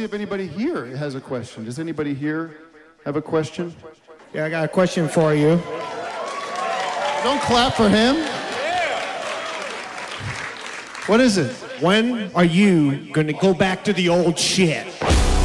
see if anybody here has a question. Does anybody here have a question? Yeah, I got a question for you. Don't clap for him. What is it? When are you going to go back to the old shit?